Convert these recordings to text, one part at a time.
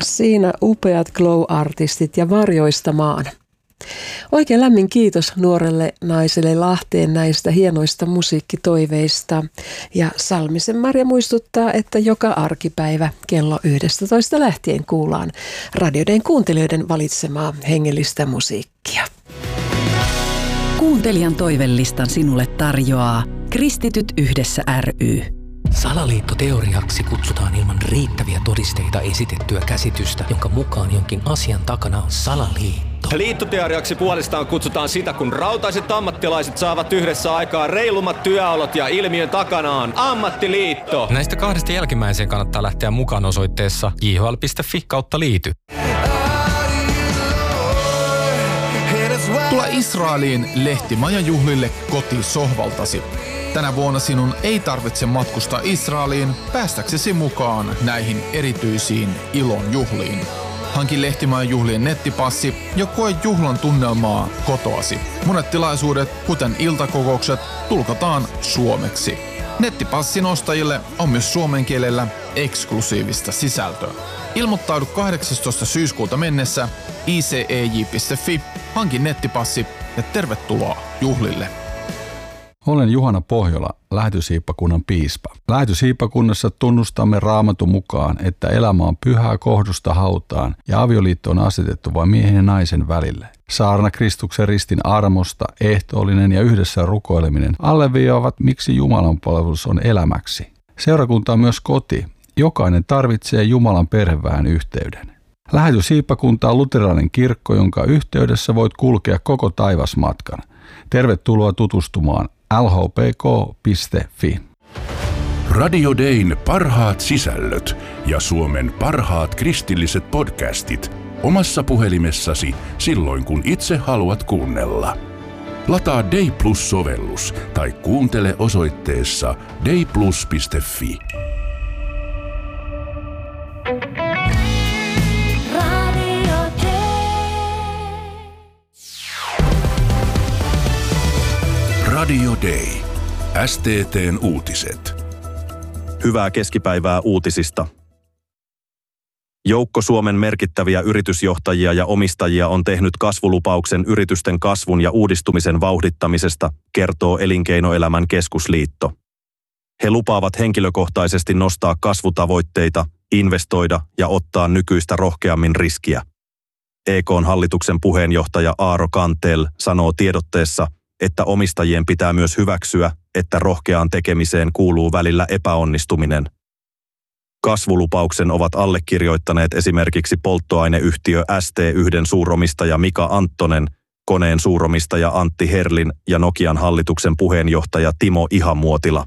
Siinä upeat Glow-artistit ja Varjoista maan. Oikein lämmin kiitos nuorelle naiselle Lahteen näistä hienoista musiikkitoiveista. Ja Salmisen Marja muistuttaa, että joka arkipäivä kello 11 lähtien kuullaan Radio Dayn kuuntelijoiden valitsemaa hengellistä musiikkia. Kuuntelijan toivelistan sinulle tarjoaa Kristityt yhdessä ry. Salaliittoteoriaksi kutsutaan ilman riittäviä todisteita esitettyä käsitystä, jonka mukaan jonkin asian takana on salaliitto. Liittoteoriaksi puolestaan kutsutaan sitä, kun rautaiset ammattilaiset saavat yhdessä aikaa reilummat työolot ja ilmiön takana on ammattiliitto. Näistä kahdesta jälkimmäiseen kannattaa lähteä mukaan osoitteessa jhl.fi/liity. Tule Israeliin lehtimajajuhlille kotisohvaltasi. Tänä vuonna sinun ei tarvitse matkustaa Israeliin päästäksesi mukaan näihin erityisiin ilon juhliin. Hanki lehtimajajuhlien nettipassi ja koe juhlan tunnelmaa kotoasi. Monet tilaisuudet, kuten iltakokoukset, tulkataan suomeksi. Nettipassin ostajille on myös suomen kielellä eksklusiivista sisältöä. Ilmoittaudu 18. syyskuuta mennessä icej.fi, hanki nettipassi ja tervetuloa juhlille. Olen Juhana Pohjola, Lähetyssiippakunnan piispa. Lähetyssiippakunnassa tunnustamme Raamatun mukaan, että elämä on pyhää kohdusta hautaan ja avioliitto on asetettu vain miehen ja naisen välille. Saarna Kristuksen ristin armosta, ehtoollinen ja yhdessä rukoileminen alleviivaavat, miksi Jumalan palvelus on elämäksi. Seurakunta on myös koti. Jokainen tarvitsee Jumalan perheväen yhteyden. Lähetyssiippakunta on luterilainen kirkko, jonka yhteydessä voit kulkea koko taivasmatkan. Tervetuloa tutustumaan lhpk.fi. Radio Dayn parhaat sisällöt ja Suomen parhaat kristilliset podcastit omassa puhelimessasi silloin, kun itse haluat kuunnella. Lataa Day Plus-sovellus tai kuuntele osoitteessa dayplus.fi. Radio Day. STT:n uutiset. Hyvää keskipäivää uutisista. Joukko Suomen merkittäviä yritysjohtajia ja omistajia on tehnyt kasvulupauksen yritysten kasvun ja uudistumisen vauhdittamisesta, kertoo Elinkeinoelämän keskusliitto. He lupaavat henkilökohtaisesti nostaa kasvutavoitteita, investoida ja ottaa nykyistä rohkeammin riskiä. EK:n hallituksen puheenjohtaja Aaro Kantel sanoo tiedotteessa, että omistajien pitää myös hyväksyä, että rohkeaan tekemiseen kuuluu välillä epäonnistuminen. Kasvulupauksen ovat allekirjoittaneet esimerkiksi polttoaineyhtiö ST1 suuromistaja Mika Anttonen, Koneen suuromistaja Antti Herlin ja Nokian hallituksen puheenjohtaja Timo Ihamuotila.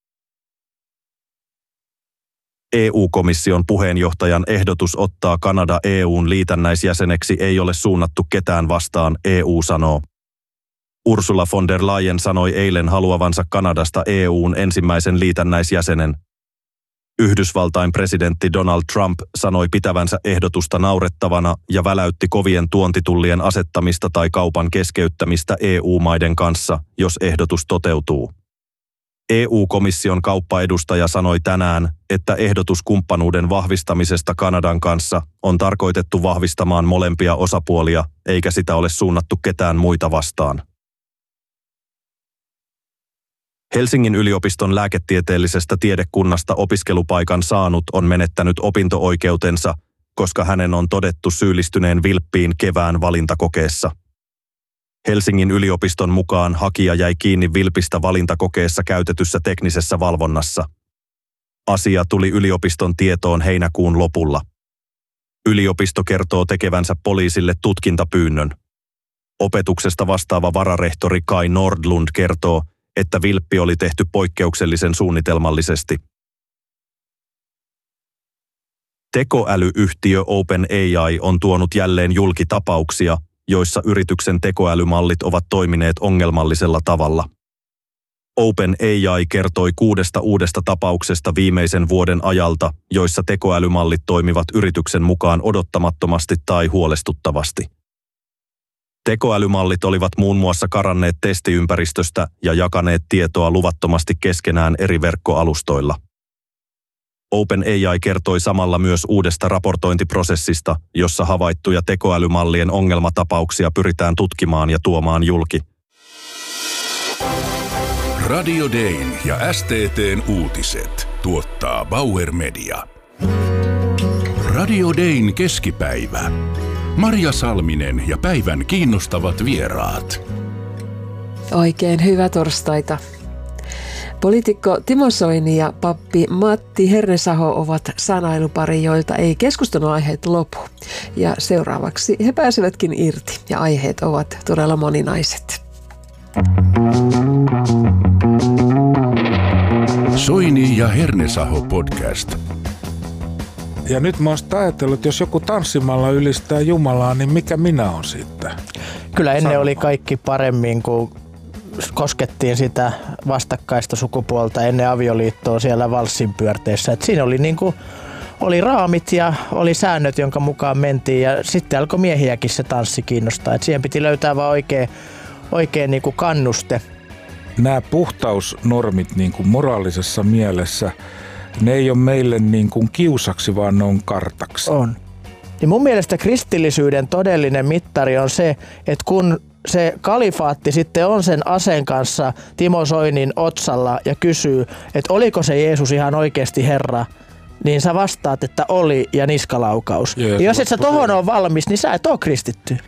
EU-komission puheenjohtajan ehdotus ottaa Kanada EU:n liitännäisjäseneksi ei ole suunnattu ketään vastaan, EU sanoo. Ursula von der Leyen sanoi eilen haluavansa Kanadasta EU:n ensimmäisen liitännäisjäsenen. Yhdysvaltain presidentti Donald Trump sanoi pitävänsä ehdotusta naurettavana ja väläytti kovien tuontitullien asettamista tai kaupan keskeyttämistä EU-maiden kanssa, jos ehdotus toteutuu. EU-komission kauppaedustaja sanoi tänään, että ehdotus kumppanuuden vahvistamisesta Kanadan kanssa on tarkoitettu vahvistamaan molempia osapuolia, eikä sitä ole suunnattu ketään muita vastaan. Helsingin yliopiston lääketieteellisestä tiedekunnasta opiskelupaikan saanut on menettänyt opinto-oikeutensa, koska hänen on todettu syyllistyneen vilppiin kevään valintakokeessa. Helsingin yliopiston mukaan hakija jäi kiinni vilpistä valintakokeessa käytetyssä teknisessä valvonnassa. Asia tuli yliopiston tietoon heinäkuun lopulla. Yliopisto kertoo tekevänsä poliisille tutkintapyynnön. Opetuksesta vastaava vararehtori Kai Nordlund kertoo, että vilppi oli tehty poikkeuksellisen suunnitelmallisesti. Tekoälyyhtiö OpenAI on tuonut jälleen julki tapauksia, joissa yrityksen tekoälymallit ovat toimineet ongelmallisella tavalla. OpenAI kertoi 6 uudesta tapauksesta viimeisen vuoden ajalta, joissa tekoälymallit toimivat yrityksen mukaan odottamattomasti tai huolestuttavasti. Tekoälymallit olivat muun muassa karanneet testiympäristöstä ja jakaneet tietoa luvattomasti keskenään eri verkkoalustoilla. OpenAI kertoi samalla myös uudesta raportointiprosessista, jossa havaittuja tekoälymallien ongelmatapauksia pyritään tutkimaan ja tuomaan julki. Radio Dayn ja STT:n uutiset tuottaa Bauer Media. Radio Dayn keskipäivä. Marja Salminen ja päivän kiinnostavat vieraat. Oikein hyvää torstaita. Poliitikko Timo Soini ja pappi Matti Hernesaho ovat sanailupari, joilta ei keskustelun aiheet lopu. Ja seuraavaksi he pääsevätkin irti ja aiheet ovat todella moninaiset. Soini ja Hernesaho podcast. Ja nyt mä oon ajatellut, että jos joku tanssimalla ylistää Jumalaa, niin mikä minä on sitten? Kyllä ennen oli kaikki paremmin, kun koskettiin sitä vastakkaista sukupuolta ennen avioliittoa siellä valssinpyörteissä. Et siinä oli, oli raamit ja oli säännöt, jonka mukaan mentiin ja sitten alkoi miehiäkin se tanssi kiinnostaa. Et siihen piti löytää vaan oikein kannuste. Nämä puhtausnormit moraalisessa mielessä, ne ei ole meille kiusaksi, vaan ne on kartaksi. On. Niin mun mielestä kristillisyyden todellinen mittari on se, että kun se kalifaatti sitten on sen aseen kanssa Timo Soinin otsalla ja kysyy, että oliko se Jeesus ihan oikeasti Herra, niin sä vastaat, että oli ja niskalaukaus. Ja jos et sä tohon ole valmis, niin sä et ole kristitty.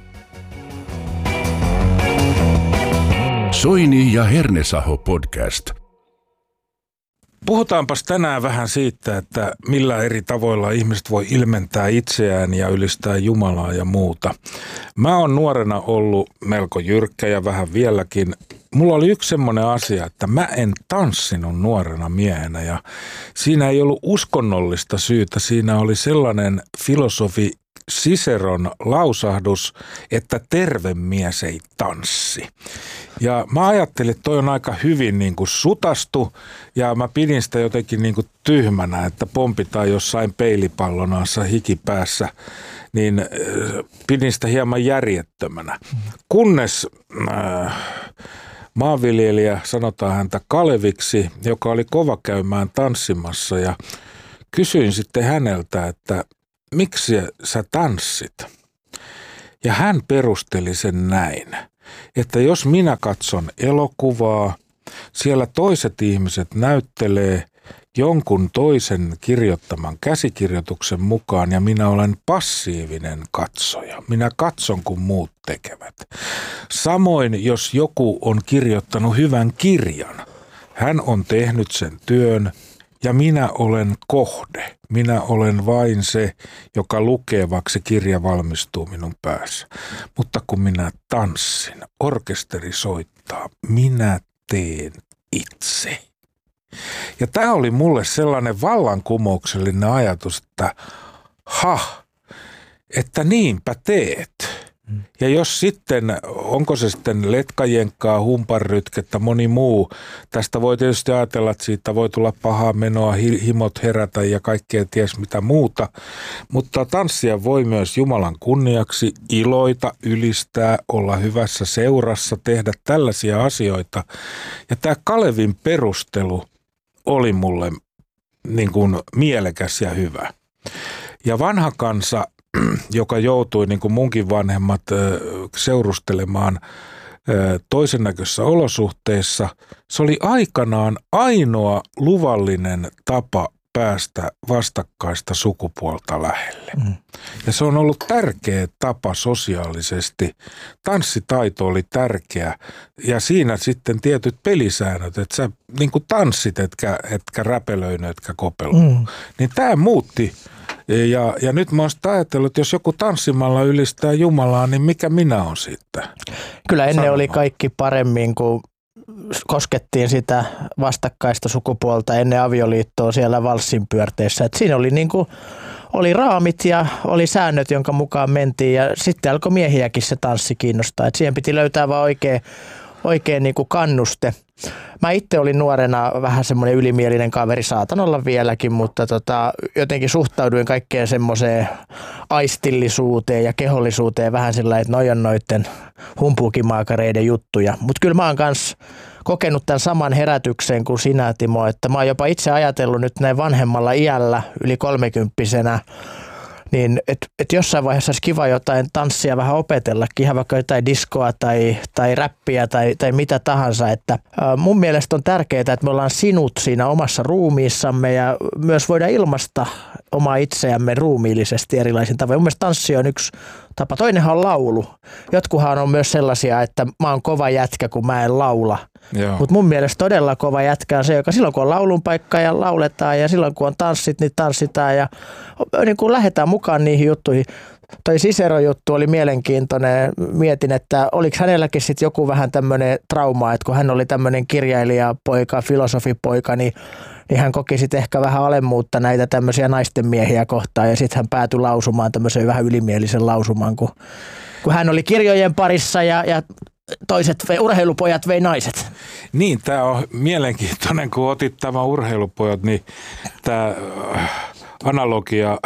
Soini ja Hernesaho podcast. Puhutaanpas tänään vähän siitä, että millä eri tavoilla ihmiset voi ilmentää itseään ja ylistää Jumalaa ja muuta. Mä oon nuorena ollut melko jyrkkä ja vähän vieläkin. Mulla oli yksi semmoinen asia, että mä en tanssinut nuorena miehenä ja siinä ei ollut uskonnollista syytä. Siinä oli sellainen filosofi Ciceron lausahdus, että terve mies ei tanssi. Ja mä ajattelin, että toi on aika hyvin sutastu ja mä pidin sitä jotenkin tyhmänä, että pompitaan jossain peilipallonassa hikipäässä, niin pidin sitä hieman järjettömänä. Kunnes maanviljelijä, sanotaan häntä Kaleviksi, joka oli kova käymään tanssimassa ja kysyin sitten häneltä, että miksi sä tanssit? Ja hän perusteli sen näin, että jos minä katson elokuvaa, siellä toiset ihmiset näyttelee jonkun toisen kirjoittaman käsikirjoituksen mukaan ja minä olen passiivinen katsoja. Minä katson, kun muut tekevät. Samoin, jos joku on kirjoittanut hyvän kirjan, hän on tehnyt sen työn ja minä olen kohde. Minä olen vain se, joka lukee, vaikka se kirja valmistuu minun päässä. Mutta kun minä tanssin, orkesteri soittaa, minä teen itse. Ja tämä oli mulle sellainen vallankumouksellinen ajatus, että niinpä teet. Ja jos sitten, onko se sitten letkajenkkaa, humpanrytkettä, moni muu, tästä voi tietysti ajatella, että siitä voi tulla pahaa menoa, himot herätä ja kaikkea ties mitä muuta, mutta tanssia voi myös Jumalan kunniaksi iloita, ylistää, olla hyvässä seurassa, tehdä tällaisia asioita. Ja tämä Kalevin perustelu oli mulle mielekäs ja hyvä. Ja vanha kansa, joka joutui niin kuin munkin vanhemmat seurustelemaan toisen näköisissä olosuhteissa, se oli aikanaan ainoa luvallinen tapa päästä vastakkaista sukupuolta lähelle. Ja se on ollut tärkeä tapa sosiaalisesti. Tanssitaito oli tärkeä ja siinä sitten tietyt pelisäännöt, että sä niin kuin tanssit, etkä räpelöinyt, etkä kopellut. Niin tämä muutti. Ja nyt mä oon ajatellut, että jos joku tanssimalla ylistää Jumalaa, niin mikä minä on sitten? Kyllä ennen oli kaikki paremmin, kun koskettiin sitä vastakkaista sukupuolta ennen avioliittoa siellä valssinpyörteissä. Et siinä oli, oli raamit ja oli säännöt, jonka mukaan mentiin ja sitten alkoi miehiäkin se tanssi kiinnostaa. Et siihen piti löytää vaan oikein kannuste. Mä itse olin nuorena vähän semmoinen ylimielinen kaveri, saatan olla vieläkin, mutta jotenkin suhtauduin kaikkeen semmoiseen aistillisuuteen ja kehollisuuteen vähän sillä, että noi on noitten humpuukimaakareiden juttuja. Mutta kyllä mä oon kans kokenut tämän saman herätyksen kuin sinä, Timo, että mä oon jopa itse ajatellut nyt näin vanhemmalla iällä, yli 30-vuotiaana, niin että jossain vaiheessa olisi kiva jotain tanssia vähän opetellakin, ihan vaikka jotain diskoa tai räppiä tai mitä tahansa. Että mun mielestä on tärkeää, että me ollaan sinut siinä omassa ruumiissamme ja myös voidaan ilmaista omaa itseämme ruumiillisesti erilaisin tavoin. Mun mielestä tanssi on yksi tapa. Toinenhan on laulu. Jotkuhan on myös sellaisia, että mä oon kova jätkä, kun mä en laula. Mutta mun mielestä todella kova jätkä on se, joka silloin kun on laulun paikka ja lauletaan ja silloin kun on tanssit, niin tanssitaan ja niin kun lähdetään mukaan niihin juttuihin. Toi Cicero-juttu oli mielenkiintoinen. Mietin, että oliko hänelläkin sitten joku vähän tämmöinen trauma, että kun hän oli tämmöinen kirjailijapoika, filosofipoika, niin hän koki sitten ehkä vähän alemmuutta näitä tämmöisiä naisten miehiä kohtaan ja sitten hän päätyi lausumaan tämmöisen vähän ylimielisen lausuman, kun hän oli kirjojen parissa ja toiset urheilupojat vei naiset. Niin, tämä on mielenkiintoinen, kun otit tämä urheilupojat, niin tämä analogia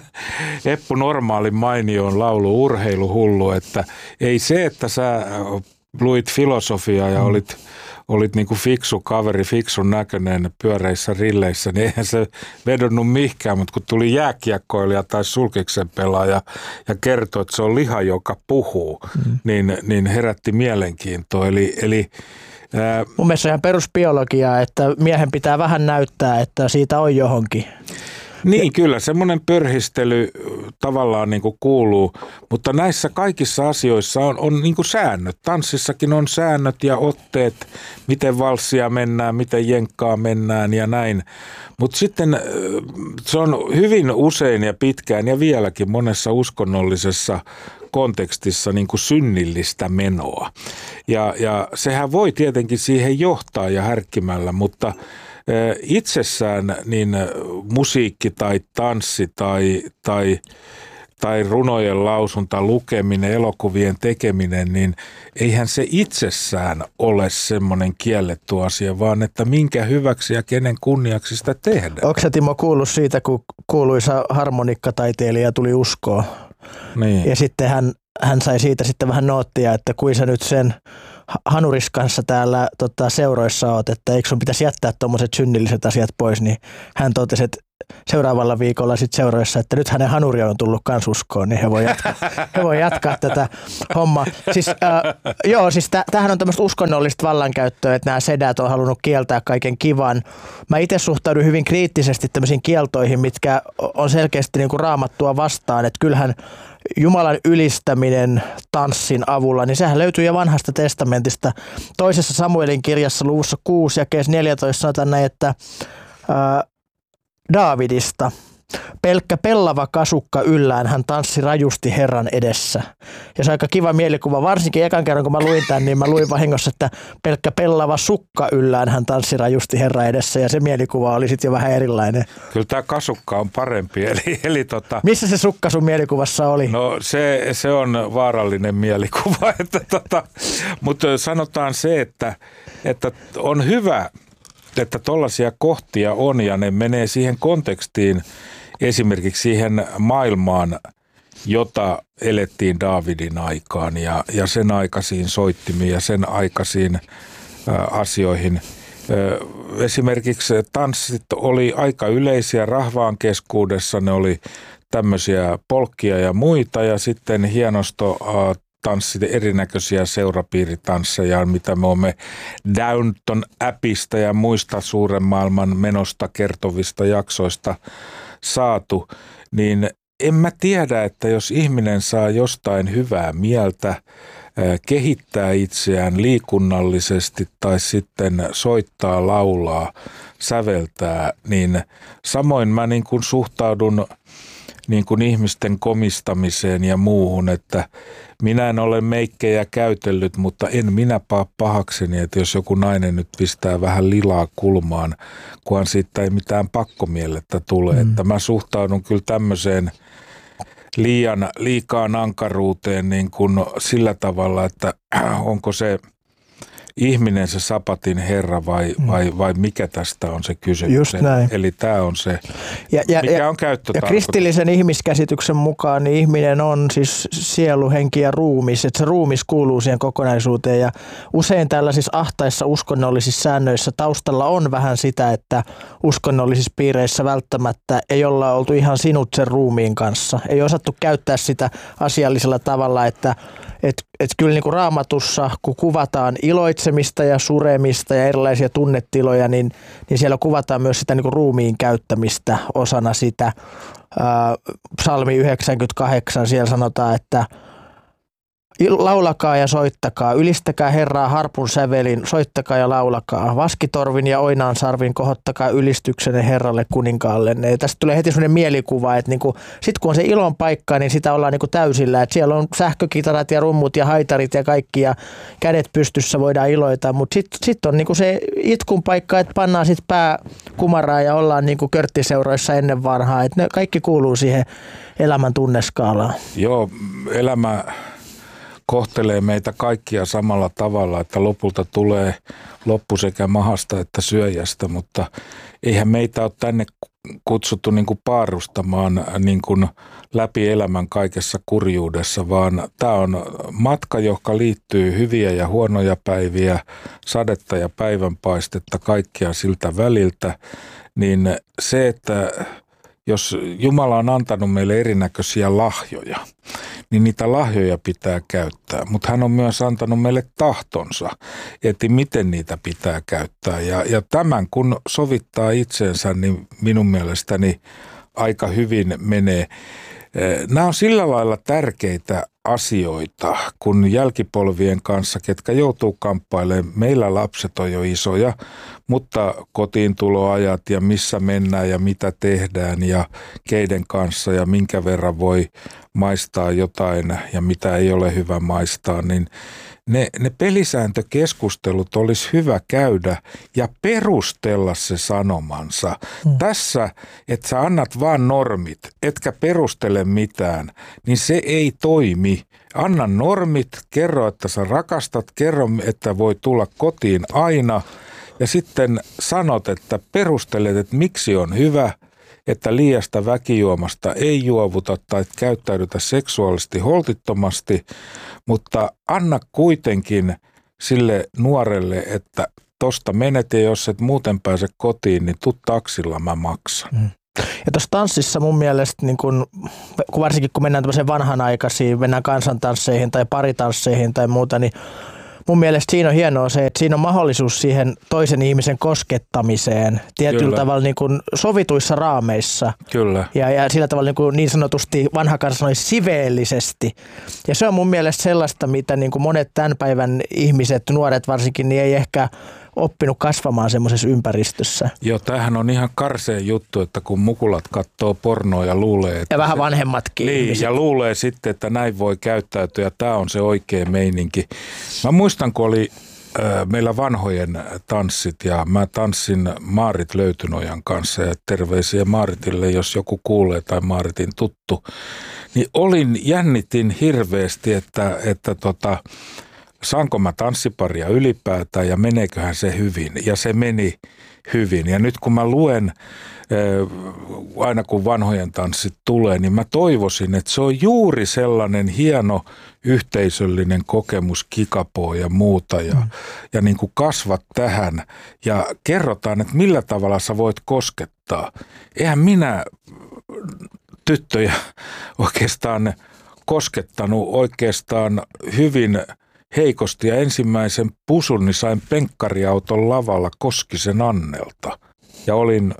Eppu Normaalin mainioon laulu urheiluhullu, että ei se, että sä luit filosofiaa ja olit niin kuin fiksu kaveri, fiksun näköinen pyöreissä rilleissä, niin eihän se vedonnut mihinkään, mutta kun tuli jääkiekkoilija tai sulkiksen pelaaja ja kertoi, että se on liha, joka puhuu, niin herätti mielenkiintoa. Eli mun mielestä ihan perusbiologiaa, että miehen pitää vähän näyttää, että siitä on johonkin. Niin, kyllä semmoinen pörhistely tavallaan niin kuin kuuluu, mutta näissä kaikissa asioissa on niin kuin säännöt. Tanssissakin on säännöt ja otteet, miten valssia mennään, miten jenkkaa mennään ja näin. Mutta sitten se on hyvin usein ja pitkään ja vieläkin monessa uskonnollisessa kontekstissa niin kuin synnillistä menoa. Ja sehän voi tietenkin siihen johtaa ja härkkimällä, mutta itsessään niin musiikki tai tanssi tai runojen lausunta, lukeminen, elokuvien tekeminen, niin eihän se itsessään ole semmoinen kielletty asia, vaan että minkä hyväksi ja kenen kunniaksi sitä tehdään. Onko sä, Timo, kuullut siitä, kun kuuluisa harmonikkataiteilija tuli uskoon? Niin. Ja sitten hän sai siitä sitten vähän noottia, että kuin sä nyt sen hanuris kanssa täällä seuroissa oot, että eikö sun pitäisi jättää tuommoiset synnilliset asiat pois, niin hän totesi, että seuraavalla viikolla sitten seuroissa, että nyt hänen hanuri on tullut kans uskoon, niin he voi jatkaa tätä hommaa. Siis tämähän on tämmöistä uskonnollista vallankäyttöä, että nämä sedät on halunnut kieltää kaiken kivan. Mä itse suhtaudun hyvin kriittisesti tämmöisiin kieltoihin, mitkä on selkeästi niin kuin Raamattua vastaan, että kyllähän Jumalan ylistäminen tanssin avulla, niin sehän löytyy jo vanhasta testamentista. Toisessa Samuelin kirjassa luvussa 6 jakeessa 14 sanotaan näin, että Daavidista. Pelkkä pellava kasukka yllään hän tanssi rajusti Herran edessä. Ja se on aika kiva mielikuva. Varsinkin ekan kerran, kun mä luin tämän, niin mä luin vahingossa, että pelkkä pellava sukka yllään hän tanssi rajusti Herran edessä. Ja se mielikuva oli sitten jo vähän erilainen. Kyllä tämä kasukka on parempi. Missä se sukka sun mielikuvassa oli? No se on vaarallinen mielikuva. Mutta sanotaan se, että on hyvä, että tollaisia kohtia on ja ne menee siihen kontekstiin, esimerkiksi siihen maailmaan, jota elettiin Daavidin aikaan ja sen aikaisiin soittimiin ja sen aikaisiin asioihin. Esimerkiksi tanssit oli aika yleisiä rahvaan keskuudessa, ne oli tämmöisiä polkkia ja muita ja sitten hienosto tanssit, erinäköisiä seurapiiritansseja, mitä me olemme Downton Appista ja muista suuren maailman menosta kertovista jaksoista saatu, niin en mä tiedä, että jos ihminen saa jostain hyvää mieltä, kehittää itseään liikunnallisesti tai sitten soittaa, laulaa, säveltää, niin samoin mä niin kuin suhtaudun niin kuin ihmisten komistamiseen ja muuhun, että minä en ole meikkejä käytellyt, mutta en minä pahakseni, että jos joku nainen nyt pistää vähän lilaa kulmaan, kunhan siitä ei mitään pakkomielettä tule. Että mä suhtaudun kyllä tämmöiseen liikaan ankaruuteen niin kuin sillä tavalla, että onko se ihminen se sapatin herra vai mikä tästä on se kysymys. Just näin. Eli tämä on se, mikä on käyttötarkoitus. Ja kristillisen ihmiskäsityksen mukaan niin ihminen on siis sielu, henki ja ruumis, että se ruumis kuuluu siihen kokonaisuuteen ja usein tällaisissa ahtaissa uskonnollisissa säännöissä taustalla on vähän sitä, että uskonnollisissa piireissä välttämättä ei olla oltu ihan sinut sen ruumiin kanssa. Ei osattu käyttää sitä asiallisella tavalla, että kyllä niin kuin Raamatussa, kun kuvataan iloitsemista ja suremista ja erilaisia tunnetiloja, niin siellä kuvataan myös sitä niin kuin ruumiin käyttämistä osana sitä. Psalmi 98, siellä sanotaan, että laulakaa ja soittakaa, ylistäkää Herraa harpun sävelin, soittakaa ja laulakaa, vaskitorvin ja oinaansarvin kohottakaa ylistyksenne Herralle kuninkaallenne. Ja tästä tulee heti sellainen mielikuva, että niinku, sit kun on se ilon paikka, niin sitä ollaan niinku täysillä, että siellä on sähkökitarat ja rummut ja haitarit ja kaikki ja kädet pystyssä voidaan iloita, mutta sit on niinku se itkun paikka, että pannaan sit pää kumaraan ja ollaan niinku körttiseuroissa ennen vanhaa, että ne kaikki kuuluu siihen elämän tunneskaalaan. Joo, elämä kohtelee meitä kaikkia samalla tavalla, että lopulta tulee loppu sekä mahasta että syöjästä, mutta eihän meitä ole tänne kutsuttu niin kuin paarustamaan niin kuin läpi elämän kaikessa kurjuudessa, vaan tämä on matka, joka liittyy hyviä ja huonoja päiviä, sadetta ja päivänpaistetta, kaikkea siltä väliltä, niin se, että jos Jumala on antanut meille erinäköisiä lahjoja, niin niitä lahjoja pitää käyttää. Mutta hän on myös antanut meille tahtonsa, että miten niitä pitää käyttää. Ja tämän kun sovittaa itseensä, niin minun mielestäni aika hyvin menee. Nämä on sillä lailla tärkeitä asioita, kun jälkipolvien kanssa, ketkä joutuu kamppailemaan, meillä lapset on jo isoja, mutta kotiintuloajat ja missä mennään ja mitä tehdään ja keiden kanssa ja minkä verran voi maistaa jotain ja mitä ei ole hyvä maistaa, niin ne pelisääntökeskustelut olisi hyvä käydä ja perustella se sanomansa. Tässä, että sä annat vaan normit, etkä perustele mitään, niin se ei toimi. Anna normit, kerro, että sä rakastat, kerro, että voi tulla kotiin aina ja sitten sanot, että perustelet, että miksi on hyvä, että liiasta väkijuomasta ei juovuta tai käyttäydytä seksuaalisesti holtittomasti, mutta anna kuitenkin sille nuorelle, että tosta menet ja jos et muuten pääse kotiin, niin tuu taksilla, mä maksan. Ja tuossa tanssissa mun mielestä, niin kun varsinkin kun mennään tämmöiseen vanhanaikaisiin, mennään kansantansseihin tai paritansseihin tai muuta, niin mun mielestä siinä on hienoa se, että siinä on mahdollisuus siihen toisen ihmisen koskettamiseen tietyllä tavalla niin kuin sovituissa raameissa. Kyllä. Ja sillä tavalla niin sanotusti vanha kansa sanoi siveellisesti. Ja se on mun mielestä sellaista, mitä niin kuin monet tämän päivän ihmiset, nuoret varsinkin, niin ei ehkä oppinut kasvamaan semmoisessa ympäristössä. Joo, tämähän on ihan karseen juttu, että kun mukulat katsoo pornoa ja luulee, että ja vähän vanhemmatkin niin, ihmiset. Ja luulee sitten, että näin voi käyttäytyä ja tämä on se oikea meininki. Mä muistan, kun oli meillä vanhojen tanssit ja mä tanssin Maarit Löytynojan kanssa ja terveisiä Maaritille, jos joku kuulee tai Maaritin tuttu, niin jännitin hirveästi, että saanko mä tanssiparia ylipäätään ja meneeköhän se hyvin. Ja se meni hyvin. Ja nyt kun mä luen, aina kun vanhojen tanssit tulee, niin mä toivoisin, että se on juuri sellainen hieno yhteisöllinen kokemus, kikapoo ja muuta. Ja niin kuin kasvat tähän ja kerrotaan, että millä tavalla sä voit koskettaa. Eihän minä tyttöjä oikeastaan koskettanut oikeastaan hyvin heikosti ja ensimmäisen pusun niin sain penkkariauton lavalla Koskisen Annelta ja olin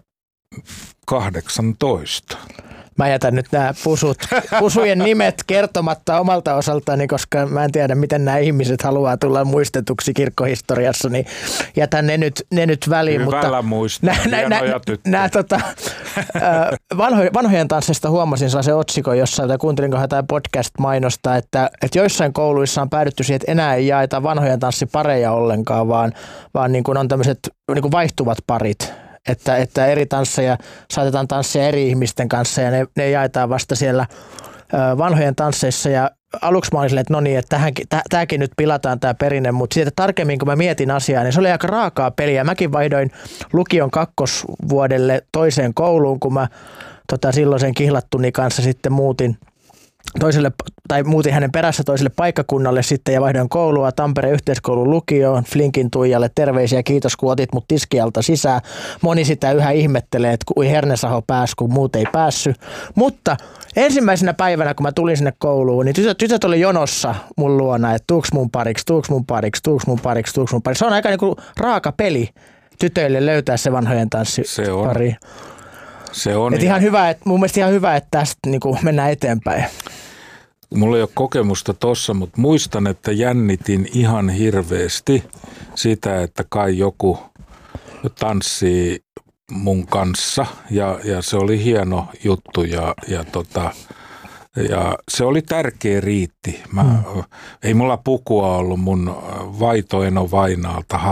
18. Mä jätän nyt nämä pusujen nimet kertomatta omalta osaltani, koska mä en tiedä, miten nämä ihmiset haluaa tulla muistetuksi kirkkohistoriassa, niin jätän ne nyt väliin. Hyvällä muistaa, hienoja tyttöjä. Vanhojen tanssista huomasin sellaisen otsikon jossain, tai kuuntelinkohan jotain podcast-mainosta, että joissain kouluissa on päädytty siihen, että enää ei jaeta vanhojen tanssipareja ollenkaan, vaan niin kuin on tämmöiset niin kuin vaihtuvat parit. Että eri tansseja saatetaan tanssia eri ihmisten kanssa ja ne jaetaan vasta siellä vanhojen tansseissa. Ja aluksi mä olin silleen, että no niin, että tämäkin nyt pilataan tämä perinne, mutta siitä tarkemmin kun mä mietin asiaa, niin se oli aika raakaa peliä. Mäkin vaihdoin lukion kakkosvuodelle toiseen kouluun, kun mä silloisen kihlattuni kanssa sitten muutin hänen perässä toiselle paikkakunnalle sitten ja vaihdoin koulua Tampereen yhteiskoulun lukioon. Flinkin Tuijalle terveisiä, kiitos kun otit mut tiskialta sisään. Moni sitä yhä ihmettelee, että kuin Hernesaho pääsi, kun muut ei päässyt. Mutta ensimmäisenä päivänä, kun mä tulin sinne kouluun, niin tytöt oli jonossa mun luona, että tuuks mun pariksi. Se on aika niinku raaka peli tytöille löytää se vanhojen tanssipari. Se on. Ihan hyvä, mun mielestä ihan hyvä, että tästä niinku mennään eteenpäin. Mulla ei ole kokemusta tossa, mutta muistan, että jännitin ihan hirveästi sitä, että kai joku tanssii mun kanssa ja se oli hieno juttu ja se oli tärkeä riitti. Ei mulla pukua ollut mun Vaito Eno Vainaalta.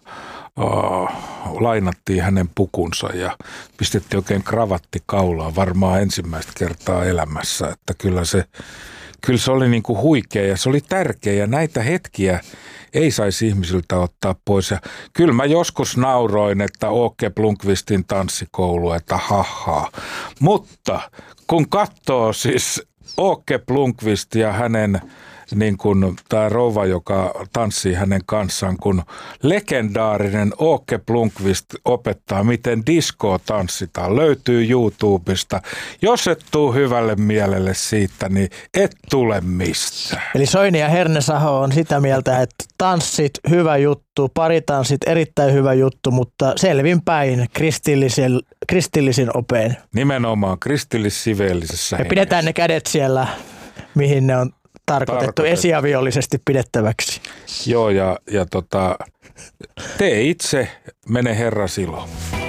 Lainattiin hänen pukunsa ja pistettiin oikein kravatti kaulaan varmaan ensimmäistä kertaa elämässä, että kyllä se oli niin kuin huikea ja se oli tärkeä ja näitä hetkiä ei saisi ihmisiltä ottaa pois. Ja kyllä mä joskus nauroin, että Åke Blomqvistin tanssikoulu, että haha. Mutta kun katsoo siis Åke Blomqvist ja hänen niin kuin tämä rouva, joka tanssii hänen kanssaan, kun legendaarinen Åke Blomqvist opettaa, miten diskoa tanssitaan. Löytyy YouTubesta. Jos et tuu hyvälle mielelle siitä, niin et tule mistään. Eli Soini ja Hernesaho on sitä mieltä, että tanssit hyvä juttu, paritanssit erittäin hyvä juttu, mutta selvinpäin kristillisin opein. Nimenomaan kristillis-siveellisessä hengessä. Ja pidetään ne kädet siellä, mihin ne on tarkoitettu esiaviollisesti pidettäväksi. Joo, ja tee itse, mene Herras ilo.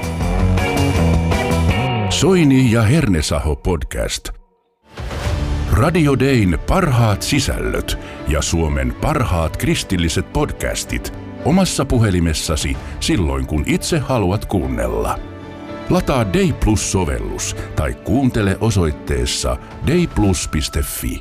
Soini ja Hernesaho podcast. Radio Dayn parhaat sisällöt ja Suomen parhaat kristilliset podcastit omassa puhelimessasi silloin, kun itse haluat kuunnella. Lataa Day Plus-sovellus tai kuuntele osoitteessa dayplus.fi.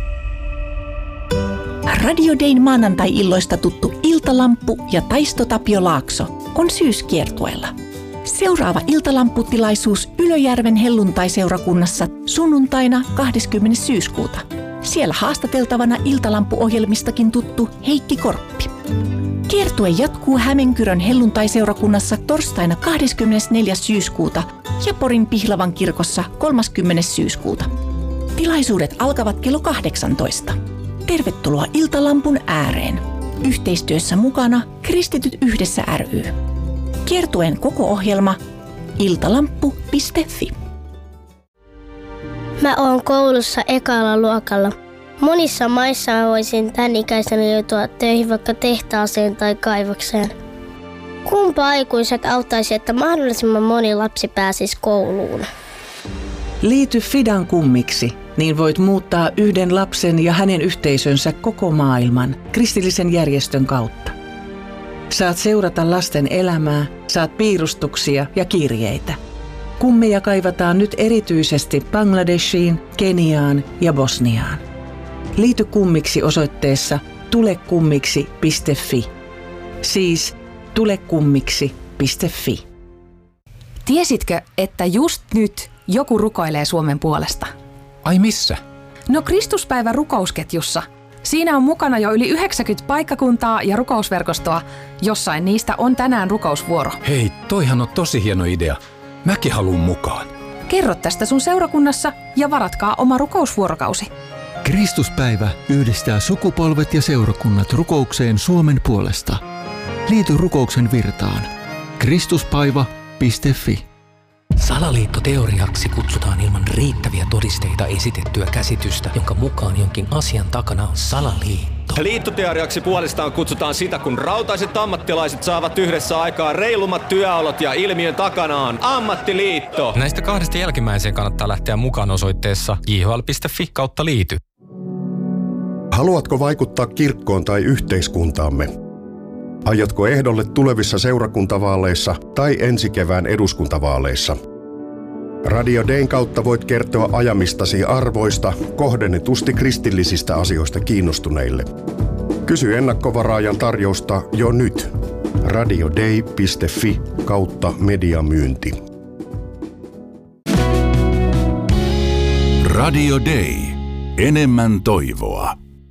Radio Dayn maanantai-illoista tuttu Iltalamppu ja Taisto Tapio Laakso on syyskiertueella. Seuraava iltalamputilaisuus Ylöjärven helluntaiseurakunnassa sunnuntaina 20. syyskuuta. Siellä haastateltavana iltalampuohjelmistakin tuttu Heikki Korppi. Kiertue jatkuu Hämeenkyrön helluntaiseurakunnassa torstaina 24. syyskuuta ja Porin Pihlavan kirkossa 30. syyskuuta. Tilaisuudet alkavat kello 18. Tervetuloa Iltalampun ääreen. Yhteistyössä mukana Kristityt yhdessä ry. Kiertueen koko ohjelma iltalamppu.fi. Mä oon koulussa ekalla luokalla. Monissa maissa mä voisin tän ikäisenä joutua töihin vaikka tehtaaseen tai kaivokseen. Kumpa aikuiset auttaisi, että mahdollisimman moni lapsi pääsisi kouluun? Liity Fidan kummiksi, niin voit muuttaa yhden lapsen ja hänen yhteisönsä koko maailman kristillisen järjestön kautta. Saat seurata lasten elämää, saat piirustuksia ja kirjeitä. Kummeja kaivataan nyt erityisesti Bangladeshiin, Keniaan ja Bosniaan. Liity kummiksi osoitteessa tulekummiksi.fi. Siis tulekummiksi.fi. Tiesitkö, että just nyt joku rukoilee Suomen puolesta? Ai missä? No Kristuspäivän rukousketjussa. Siinä on mukana jo yli 90 paikkakuntaa ja rukousverkostoa. Jossain niistä on tänään rukousvuoro. Hei, toihan on tosi hieno idea. Mäkin haluun mukaan. Kerro tästä sun seurakunnassa ja varatkaa oma rukousvuorokausi. Kristuspäivä yhdistää sukupolvet ja seurakunnat rukoukseen Suomen puolesta. Liity rukouksen virtaan. Kristuspaiva.fi. Salaliittoteoriaksi kutsutaan ilman riittäviä todisteita esitettyä käsitystä, jonka mukaan jonkin asian takana on salaliitto. Liittoteoriaksi puolestaan kutsutaan sitä, kun rautaiset ammattilaiset saavat yhdessä aikaa reilummat työolot ja ilmiön takana on ammattiliitto. Näistä kahdesta jälkimmäiseen kannattaa lähteä mukaan osoitteessa jhl.fi/liity. Haluatko vaikuttaa kirkkoon tai yhteiskuntaamme? Aiotko ehdolle tulevissa seurakuntavaaleissa tai ensi kevään eduskuntavaaleissa? Radio Dayn kautta voit kertoa ajamistasi arvoista kohdennetusti kristillisistä asioista kiinnostuneille. Kysy ennakkovaraajan tarjousta jo nyt. radioday.fi/mediamyynti. Radio Day. Enemmän toivoa.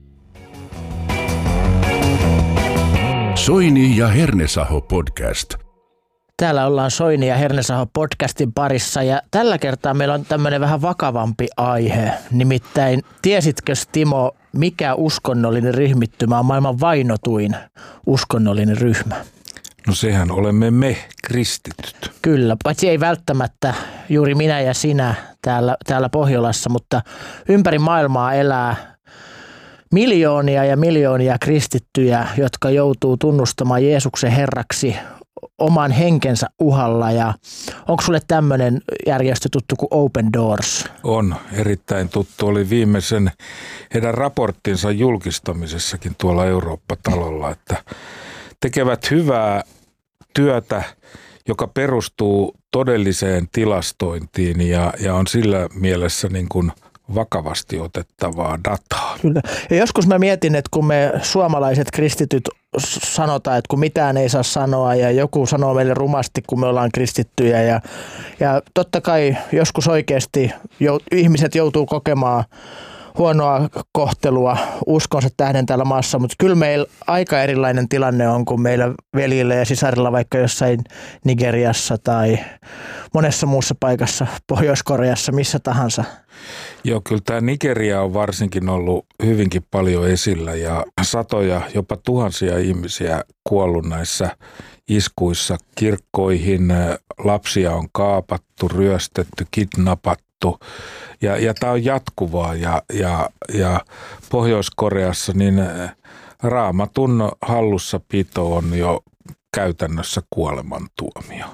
Soini ja Hernesaho podcast. Täällä ollaan Soini ja Hernesaho podcastin parissa ja tällä kertaa meillä on tämmöinen vähän vakavampi aihe. Nimittäin tiesitkö Timo, mikä uskonnollinen ryhmittymä on maailman vainotuin uskonnollinen ryhmä? No sehän olemme me, kristityt. Kyllä, paitsi ei välttämättä juuri minä ja sinä täällä Pohjolassa, mutta ympäri maailmaa elää miljoonia ja miljoonia kristittyjä, jotka joutuu tunnustamaan Jeesuksen Herraksi oman henkensä uhalla. Ja onko sulle tämmöinen järjestö tuttu kuin Open Doors? On erittäin tuttu. Oli viimeisen heidän raporttinsa julkistamisessakin tuolla Eurooppa-talolla, että tekevät hyvää työtä, joka perustuu todelliseen tilastointiin ja on sillä mielessä niin kuin vakavasti otettavaa dataa. Kyllä. Ja joskus mä mietin, että kun me suomalaiset kristityt sanotaan, että kun mitään ei saa sanoa ja joku sanoo meille rumasti, kun me ollaan kristittyjä ja totta kai joskus oikeasti ihmiset joutuu kokemaan huonoa kohtelua uskonsa tähden täällä maassa, mutta kyllä meillä aika erilainen tilanne on kuin meillä veljillä ja sisarilla vaikka jossain Nigeriassa tai monessa muussa paikassa, Pohjois-Koreassa, missä tahansa. Joo, kyllä tämä Nigeria on varsinkin ollut hyvinkin paljon esillä ja satoja, jopa tuhansia ihmisiä kuollut näissä iskuissa kirkkoihin. Lapsia on kaapattu, ryöstetty, kidnappattu. Ja tämä on jatkuvaa ja Pohjois-Koreassa niin raamatun hallussapito on jo käytännössä kuolemantuomio.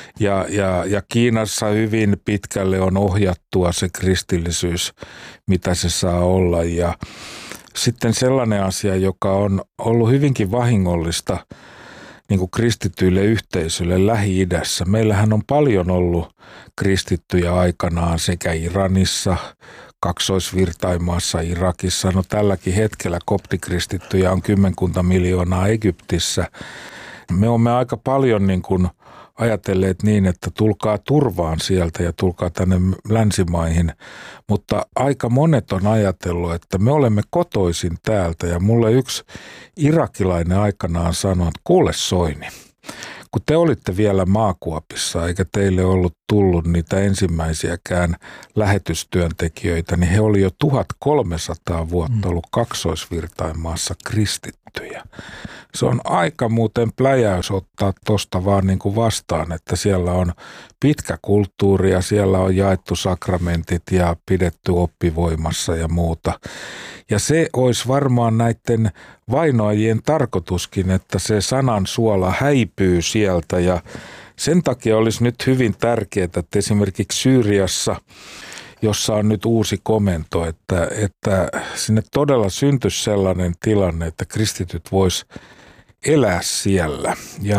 Ja Kiinassa hyvin pitkälle on ohjattua se kristillisyys, mitä se saa olla. Ja sitten sellainen asia, joka on ollut hyvinkin vahingollista niin kuin kristityille yhteisöille Lähi-idässä. Meillähän on paljon ollut kristittyjä aikanaan sekä Iranissa, Kaksoisvirtaimaassa, Irakissa. No tälläkin hetkellä koptikristittyjä on 10 miljoonaa Egyptissä. Me olemme aika paljon niin kuin ajatelleet niin, että tulkaa turvaan sieltä ja tulkaa tänne länsimaihin, mutta aika monet on ajatellut, että me olemme kotoisin täältä ja mulle yksi irakilainen aikanaan sanoi, että kuule Soini, kun te olitte vielä maakuopissa eikä teille ollut tullut niitä ensimmäisiäkään lähetystyöntekijöitä, niin he oli jo 1300 vuotta ollut Kaksoisvirtaimaassa kristittyjä. Se on aika muuten pläjäys ottaa tuosta vaan niin kuin vastaan, että siellä on pitkä kulttuuri ja siellä on jaettu sakramentit ja pidetty oppivoimassa ja muuta. Ja se olisi varmaan näiden vainoajien tarkoituskin, että se sanan suola häipyy sieltä ja sen takia olisi nyt hyvin tärkeää, että esimerkiksi Syyriassa, jossa on nyt uusi komento, että sinne todella syntyisi sellainen tilanne, että kristityt vois elää siellä.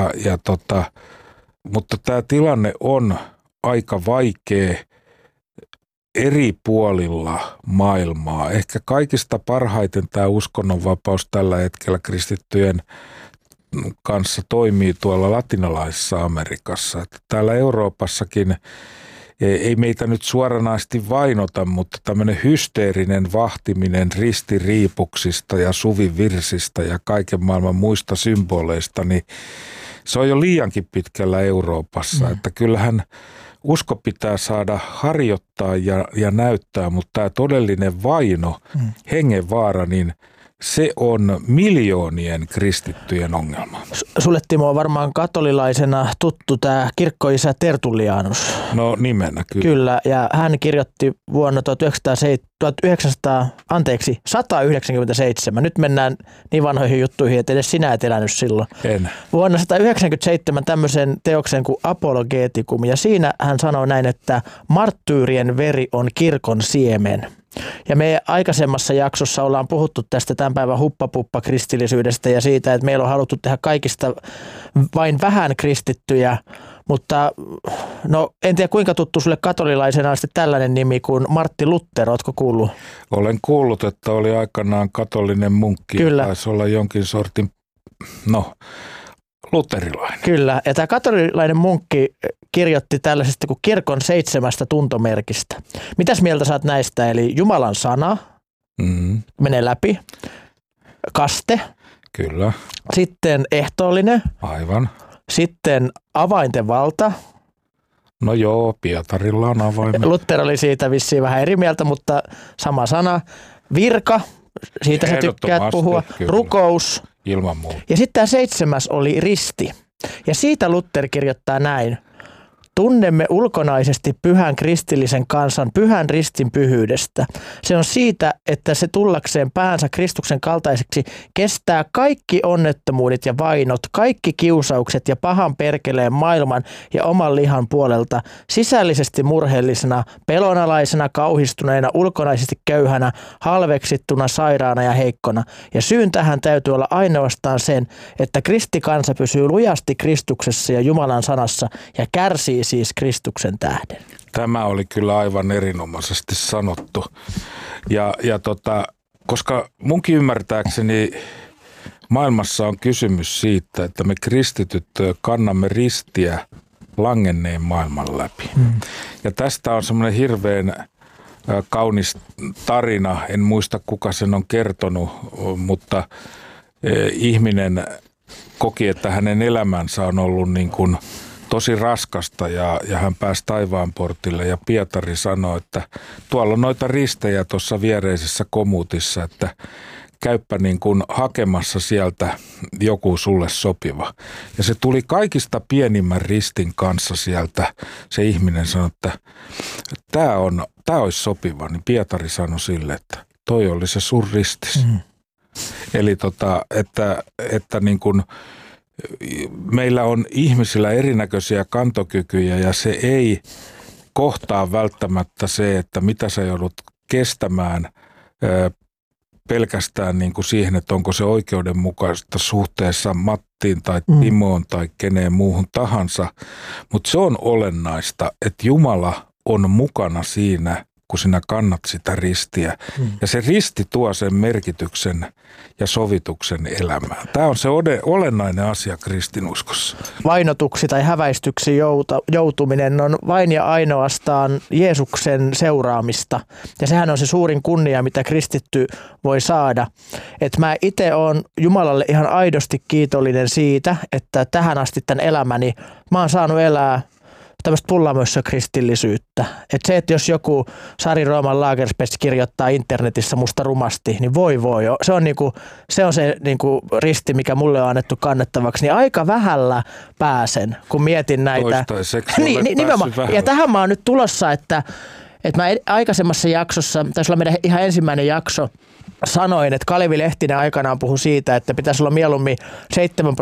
Mutta tämä tilanne on aika vaikea eri puolilla maailmaa. Ehkä kaikista parhaiten tämä uskonnonvapaus tällä hetkellä kristittyjen kanssa toimii tuolla latinalaisessa Amerikassa. Että täällä Euroopassakin ei meitä nyt suoranaisesti vainota, mutta tämmöinen hysteerinen vahtiminen ristiriipuksista ja suvivirsistä ja kaiken maailman muista symboleista, niin se on jo liiankin pitkällä Euroopassa. Että kyllähän usko pitää saada harjoittaa ja näyttää, mutta tämä todellinen vaino, hengenvaara, niin se on miljoonien kristittyjen ongelma. Sulle Timo on varmaan katolilaisena tuttu tämä kirkkoisä Tertullianus. No nimenä kyllä. Kyllä, ja hän kirjoitti vuonna 197. Nyt mennään niin vanhoihin juttuihin, että edes sinä et elänyt silloin. En. Vuonna 197 tämmöisen teoksen kuin Apologeticum, ja siinä hän sanoi näin, että marttyyrien veri on kirkon siemen. Ja me aikaisemmassa jaksossa ollaan puhuttu tästä tämän päivän huppapuppa-kristillisyydestä ja siitä, että meillä on haluttu tehdä kaikista vain vähän kristittyjä Mutta no, en tiedä kuinka tuttu sulle katolilaisena on sitten tällainen nimi kuin Martti Luther, ootko kuullut? Olen kuullut, että oli aikanaan katolinen munkki. Kyllä. Taisi olla jonkin sortin, luterilainen. Kyllä, ja tämä katolilainen munkki kirjoitti tällaisesta kuin kirkon 7 tuntomerkistä. Mitäs mieltä saat näistä? Eli Jumalan sana menee läpi, kaste, kyllä. Sitten ehtoollinen, aivan. Sitten avainten valta. No joo, Pietarilla on avaimet. Luther oli siitä vissiin vähän eri mieltä, mutta sama sana. Virka, siitä sä tykkäät puhua. Kyllä. Rukous. Ilman muuta. Ja sitten tämä 7 oli risti. Ja siitä Luther kirjoittaa näin. Tunnemme ulkonaisesti pyhän kristillisen kansan pyhän ristin pyhyydestä. Se on siitä, että se tullakseen päänsä Kristuksen kaltaiseksi kestää kaikki onnettomuudet ja vainot, kaikki kiusaukset ja pahan perkeleen maailman ja oman lihan puolelta, sisällisesti murheellisena, pelonalaisena, kauhistuneena, ulkonaisesti köyhänä, halveksittuna, sairaana ja heikkona. Ja syyn tähän täytyy olla ainoastaan sen, että kristikansa pysyy lujasti Kristuksessa ja Jumalan sanassa ja kärsii siis Kristuksen tähden. Tämä oli kyllä aivan erinomaisesti sanottu. Ja koska munkin ymmärtääkseni maailmassa on kysymys siitä, että me kristityt kannamme ristiä langenneen maailman läpi. Ja tästä on semmoinen hirveän kaunis tarina, en muista kuka sen on kertonut, mutta ihminen koki, että hänen elämänsä on ollut niin kuin tosi raskasta ja hän pääsi taivaan portille ja Pietari sanoi, että tuolla on noita ristejä tuossa viereisessä komuutissa, että käyppä niin kuin hakemassa sieltä joku sulle sopiva. Ja se tuli kaikista pienimmän ristin kanssa sieltä. Se ihminen sanoi, että tämä olisi sopiva, niin Pietari sanoi sille, että toi oli se sun ristis. Eli että niin kuin meillä on ihmisillä erinäköisiä kantokykyjä ja se ei kohtaa välttämättä se, että mitä sä joudut kestämään pelkästään niin kuin siihen, että onko se oikeudenmukaista suhteessa Mattiin tai Timoon tai keneen muuhun tahansa. Mutta se on olennaista, että Jumala on mukana siinä, kun sinä kannat sitä ristiä. Ja se risti tuo sen merkityksen ja sovituksen elämään. Tämä on se olennainen asia kristinuskossa. Vainotuksi tai häväistyksi joutuminen on vain ja ainoastaan Jeesuksen seuraamista. Ja sehän on se suurin kunnia, mitä kristitty voi saada. Että mä itse olen Jumalalle ihan aidosti kiitollinen siitä, että tähän asti tämän elämäni mä oon saanut elää tämmöistä pullamössö kristillisyyttä. Että se, että jos joku Sari Rooman Lagerspets kirjoittaa internetissä musta rumasti, niin voi. Se on se risti, mikä mulle on annettu kannettavaksi. Niin aika vähällä pääsen, kun mietin näitä. Toistaiseksi nimenomaan. Ja tähän mä oon nyt tulossa, että mä aikaisemmassa jaksossa, taisi olla meidän ihan ensimmäinen jakso, sanoin, että Kalevi Lehtinen aikanaan puhui siitä, että pitäisi olla mieluummin 7%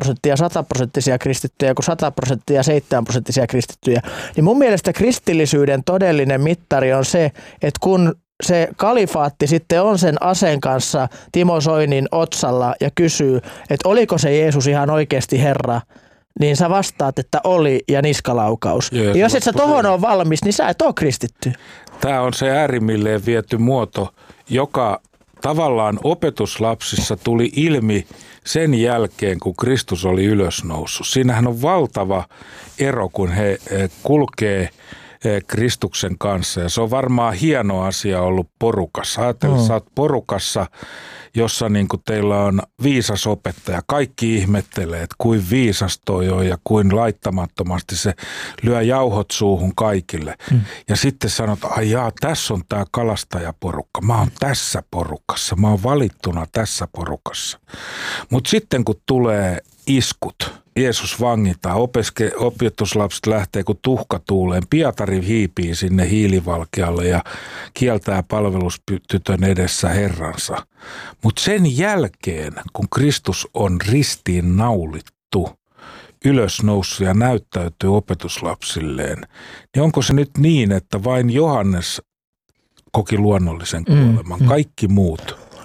100% kristittyjä kuin 100% 7% kristittyjä. Niin mun mielestä kristillisyyden todellinen mittari on se, että kun se kalifaatti sitten on sen aseen kanssa Timo Soinin otsalla ja kysyy, että oliko se Jeesus ihan oikeasti Herra, niin sä vastaat, että oli ja niskalaukaus. Ja jos et sä tohon ole valmis, niin sä et ole kristitty. Tämä on se äärimmilleen viety muoto, joka tavallaan opetuslapsissa tuli ilmi sen jälkeen, kun Kristus oli ylösnoussut. Siinähän on valtava ero, kun he kulkee Kristuksen kanssa. Ja se on varmaan hieno asia ollut porukassa. Ajattelin, sä oot porukassa, jossa niin kuin teillä on viisas opettaja. Kaikki ihmettelee, että kuin viisas toi on ja kuin laittamattomasti se lyö jauhot suuhun kaikille. Ja sitten sanot, ai jaa, tässä on tämä kalastajaporukka. Mä oon tässä porukassa. Mä oon valittuna tässä porukassa. Mutta sitten kun tulee iskut, Jeesus vangitaan, opetuslapset lähtee kun tuhka tuuleen. Pietari hiipii sinne hiilivalkealle ja kieltää palvelustytön edessä Herransa. Mutta sen jälkeen, kun Kristus on ristiin naulittu, ylösnoussut ja näyttäytyy opetuslapsilleen, niin onko se nyt niin, että vain Johannes koki luonnollisen kuoleman, kaikki muut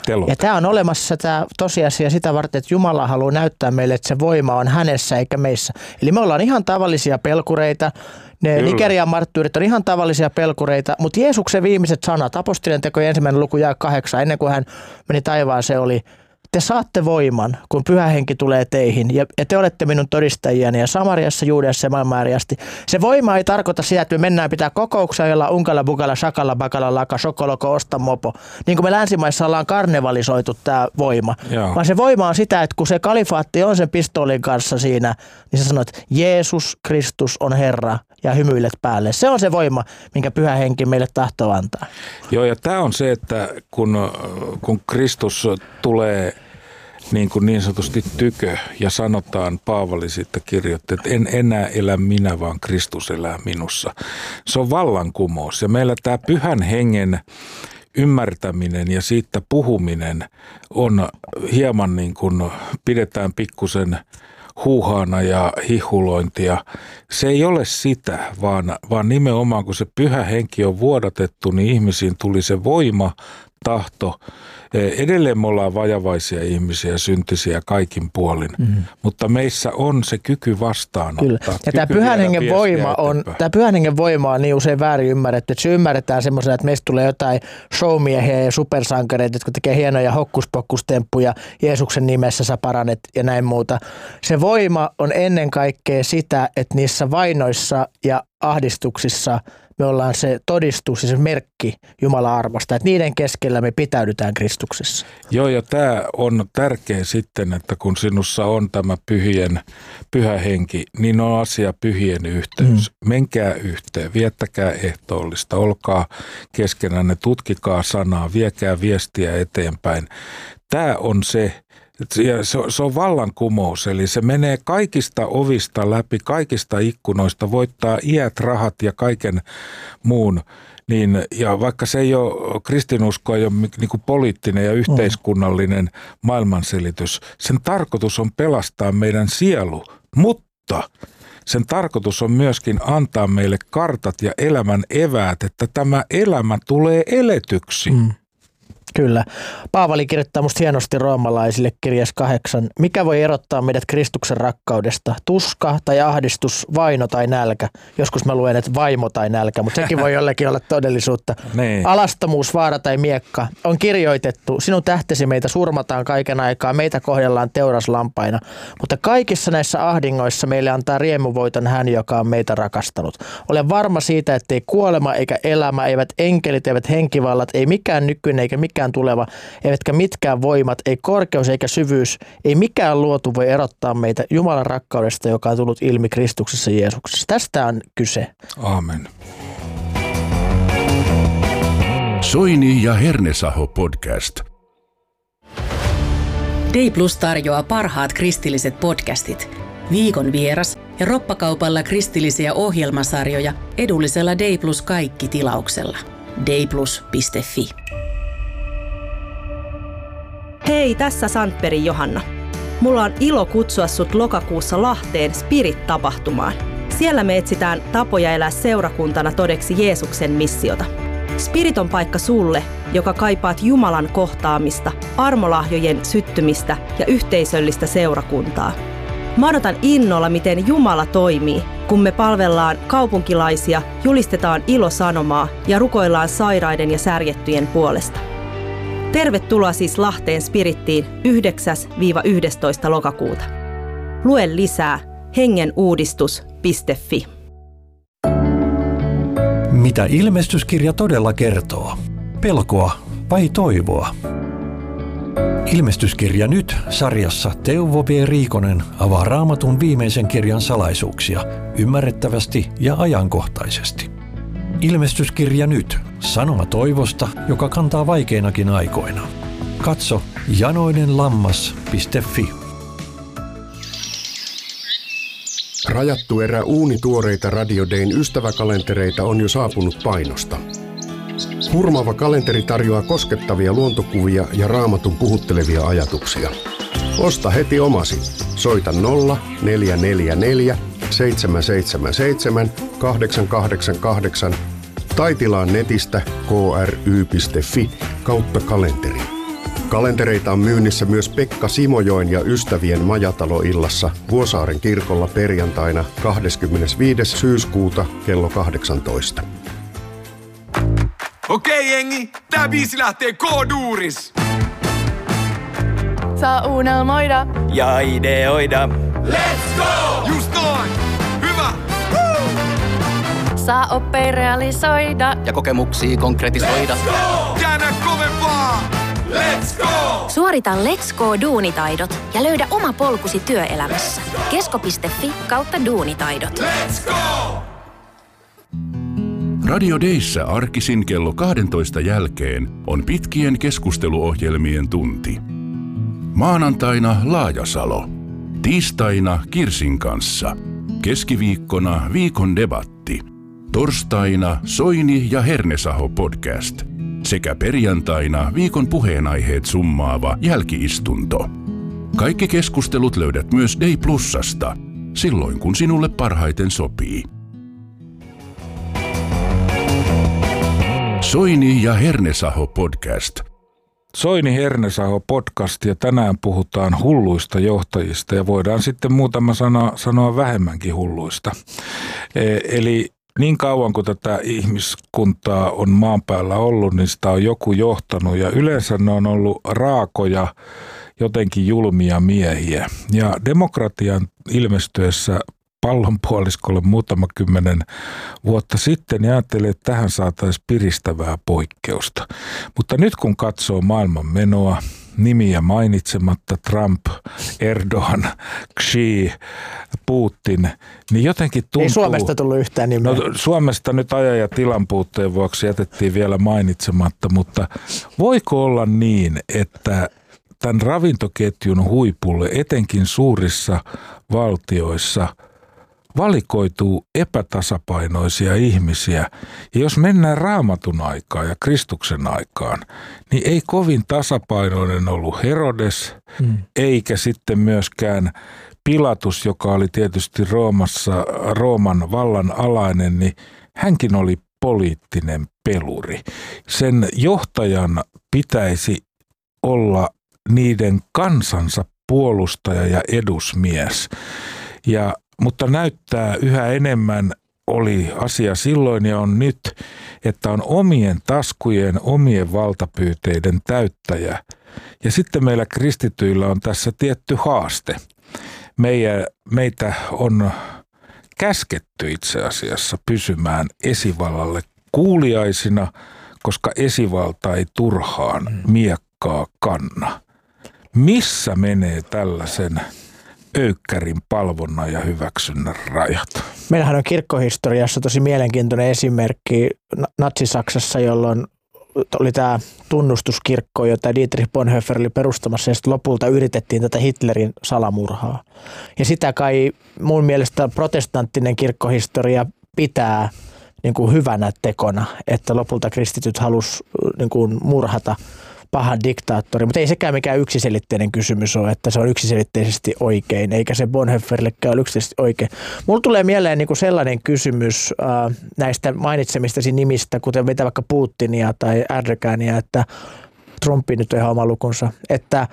Ja tämä on olemassa tämä tosiasia sitä varten, että Jumala haluaa näyttää meille, että se voima on hänessä eikä meissä. Eli me ollaan ihan tavallisia pelkureita. Ne Nigerian marttyyrit on ihan tavallisia pelkureita, mutta Jeesuksen viimeiset sanat, apostolien tekojen 1. luku jae 8, ennen kuin hän meni taivaaseen, oli: te saatte voiman, kun Pyhä Henki tulee teihin, ja te olette minun todistajiani, ja Samariassa, Juudeassa ja maailman ääriasti. Se voima ei tarkoita sitä, että me mennään pitää kokouksia, jolla unkalla, bukalla, shakalla, bakalla, laka, sokoloko, osta, mopo. Niin kuin me länsimaissa ollaan karnevalisoitu tämä voima. Joo. Vaan se voima on sitä, että kun se kalifaatti on sen pistoolin kanssa siinä, niin sä sanot, että Jeesus Kristus on Herra, ja hymyilet päälle. Se on se voima, minkä Pyhä Henki meille tahtoo antaa. Joo, ja tämä on se, että kun Kristus tulee niin sanotusti tykö ja sanotaan, Paavali siitä kirjoitti, että en enää elä minä, vaan Kristus elää minussa. Se on vallankumous, ja meillä tämä Pyhän Hengen ymmärtäminen ja siitä puhuminen on hieman niin kuin pidetään pikkusen huuhaana ja hihulointia. Se ei ole sitä, vaan nimenomaan kun se Pyhä Henki on vuodatettu, niin ihmisiin tuli se voima, tahto. Edelleen me ollaan vajavaisia ihmisiä, syntisiä kaikin puolin, mutta meissä on se kyky vastaanottaa. Kyllä. Ja tämä Pyhän Hengen voima on niin usein väärin ymmärretty, että se ymmärretään semmoisena, että meistä tulee jotain showmiehiä ja supersankareita, jotka tekee hienoja hokkuspokkustemppuja, Jeesuksen nimessä sä paranet ja näin muuta. Se voima on ennen kaikkea sitä, että niissä vainoissa ja ahdistuksissa me ollaan se todistus ja se merkki Jumalan armosta, että niiden keskellä me pitäydytään Kristuksessa. Joo, ja tämä on tärkeä sitten, että kun sinussa on tämä Pyhä Henki, niin on asia pyhien yhteys. Menkää yhteen, viettäkää ehtoollista, olkaa keskenänne, tutkikaa sanaa, viekää viestiä eteenpäin. Tämä on se. Se on vallankumous, eli se menee kaikista ovista läpi, kaikista ikkunoista, voittaa iät, rahat ja kaiken muun. Ja vaikka se ei ole, kristinusko ei ole niin kuin poliittinen ja yhteiskunnallinen maailmanselitys, sen tarkoitus on pelastaa meidän sielu, mutta sen tarkoitus on myöskin antaa meille kartat ja elämän eväät, että tämä elämä tulee eletyksi. Kyllä. Paavali kirjoittaa musta hienosti roomalaisille kirjassa 8. Mikä voi erottaa meidät Kristuksen rakkaudesta? Tuska tai ahdistus, vaino tai nälkä. Joskus mä luen, että vaimo tai nälkä, mutta sekin voi jollekin olla todellisuutta. Niin. Alastomuus, vaara tai miekka. On kirjoitettu, sinun tähtesi meitä surmataan kaiken aikaa, meitä kohdellaan teuraslampaina. Mutta kaikissa näissä ahdingoissa meille antaa riemuvoiton hän, joka on meitä rakastanut. Olen varma siitä, ettei kuolema eikä elämä, eivät enkelit, eivät henkivallat, ei mikään nykyinen eikä mikään tuleva, eivätkä mitkään voimat, ei korkeus eikä syvyys, ei mikään luotu voi erottaa meitä Jumalan rakkaudesta, joka on tullut ilmi Kristuksessa Jeesuksessa. Tästä on kyse. Aamen. Soini ja Hernesaho podcast. Day Plus tarjoaa parhaat kristilliset podcastit, viikon vieras ja roppakaupalla kristillisiä ohjelmasarjoja edullisella Day Plus kaikki -tilauksella. dayplus.fi. Hei, tässä Sandbergin Johanna. Mulla on ilo kutsua sut lokakuussa Lahteen Spirit-tapahtumaan. Siellä me etsitään tapoja elää seurakuntana todeksi Jeesuksen missiota. Spirit on paikka sulle, joka kaipaat Jumalan kohtaamista, armolahjojen syttymistä ja yhteisöllistä seurakuntaa. Mä odotan innolla, miten Jumala toimii, kun me palvellaan kaupunkilaisia, julistetaan ilosanomaa ja rukoillaan sairaiden ja särjettyjen puolesta. Tervetuloa siis Lahteen Spirittiin 9-11. lokakuuta. Lue lisää hengenuudistus.fi. Mitä ilmestyskirja todella kertoo? Pelkoa vai toivoa? Ilmestyskirja nyt -sarjassa Teuvo V. Riikonen avaa Raamatun viimeisen kirjan salaisuuksia ymmärrettävästi ja ajankohtaisesti. Ilmestyskirja nyt -sanoma toivosta, joka kantaa vaikeinakin aikoina. Katso janoinenlammas.fi. Rajattu erä uunituoreita Radio Dayn ystäväkalentereita on jo saapunut painosta. Hurmaava kalenteri tarjoaa koskettavia luontokuvia ja Raamatun puhuttelevia ajatuksia. Osta heti omasi. Soita 0444 777 888 tai tilaa netistä kry.fi/kalenteri. Kalentereita on myynnissä myös Pekka Simojoen ja ystävien majataloillassa Vuosaaren kirkolla perjantaina 25. syyskuuta kello 18. Okei jengi, tää biisi lähtee K-duuris! Saa unelmoida ja ideoida. Let's go! Just noin! Hyvä! Woo! Saa oppia realisoida ja kokemuksia konkretisoida. Let's go! Käännä kovempaa! Let's go! Suorita Let's Go -duunitaidot ja löydä oma polkusi työelämässä. kesko.fi/duunitaidot. Let's go! Radio Dayssä arkisin kello 12 jälkeen on pitkien keskusteluohjelmien tunti. Maanantaina Laajasalo. Tiistaina Kirsin kanssa. Keskiviikkona viikon debatti. Torstaina Soini ja Hernesaho podcast. Sekä perjantaina viikon puheenaiheet summaava jälkiistunto. Kaikki keskustelut löydät myös Day Plusasta, silloin kun sinulle parhaiten sopii. Soini ja Hernesaho podcast. Soini Hernesaho podcast ja tänään puhutaan hulluista johtajista ja voidaan sitten muutama sana sanoa vähemmänkin hulluista. Eli niin kauan kuin tätä ihmiskuntaa on maan päällä ollut, niin sitä on joku johtanut ja yleensä ne on ollut raakoja, jotenkin julmia miehiä. Ja demokratian ilmestyessä pallonpuoliskolle muutama 10 vuotta sitten ja ajattelin, että tähän saataisiin piristävää poikkeusta. Mutta nyt kun katsoo maailman menoa, nimiä mainitsematta Trump, Erdogan, Xi, Putin, niin jotenkin tuntuu... Ei Suomesta tullut yhtään nimeä. No, Suomesta nyt ajan ja tilan puutteen vuoksi jätettiin vielä mainitsematta, mutta voiko olla niin, että tämän ravintoketjun huipulle, etenkin suurissa valtioissa, valikoituu epätasapainoisia ihmisiä. Ja jos mennään Raamatun aikaan ja Kristuksen aikaan, niin ei kovin tasapainoinen ollut Herodes, eikä sitten myöskään Pilatus, joka oli tietysti Rooman vallan alainen, niin hänkin oli poliittinen peluri. Sen johtajan pitäisi olla niiden kansansa puolustaja ja edusmies. Mutta näyttää yhä enemmän, oli asia silloin ja on nyt, että on omien taskujen, omien valtapyyteiden täyttäjä. Ja sitten meillä kristityillä on tässä tietty haaste. Meitä on käsketty itse asiassa pysymään esivallalle kuuliaisina, koska esivalta ei turhaan miekkaa kanna. Missä menee tällaisen öykkärin palvonnan ja hyväksynnän rajat? Meillähän on kirkkohistoriassa tosi mielenkiintoinen esimerkki Natsi-Saksassa, jolloin oli tämä tunnustuskirkko, jota Dietrich Bonhoeffer oli perustamassa, ja sitten lopulta yritettiin tätä Hitlerin salamurhaa. Ja sitä kai mun mielestä protestanttinen kirkkohistoria pitää niin kuin hyvänä tekona, että lopulta kristityt halusi niin kuin murhata pahan diktaattori, mutta ei sekään mikään yksiselitteinen kysymys ole, että se on yksiselitteisesti oikein, eikä se Bonhoefferillekään ole yksiselitteisesti oikein. Mulla tulee mieleen niin kuin sellainen kysymys näistä mainitsemistasi nimistä, kuten mitä vaikka Putinia tai Erdogania, että Trumpi nyt on ihan oma lukunsa, että